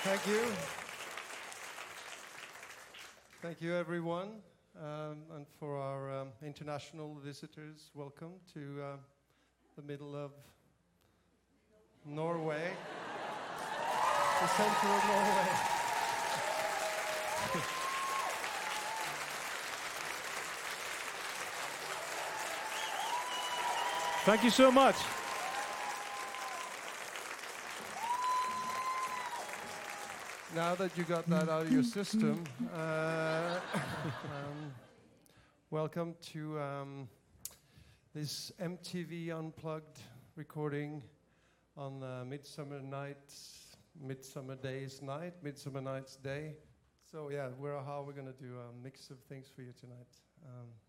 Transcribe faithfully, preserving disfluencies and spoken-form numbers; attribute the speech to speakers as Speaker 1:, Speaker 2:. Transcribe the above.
Speaker 1: Thank you. Thank you, everyone. Um, and for our um, international visitors, welcome to uh, the middle of Norway, the center of Norway.
Speaker 2: Thank you so much.
Speaker 1: Now that you got that out of your system, uh, um, welcome to um, this M T V Unplugged recording on uh, Midsummer Night's, Midsummer Day's night, Midsummer Night's Day. So yeah, we're how we're gonna do a mix of things for you tonight. Um,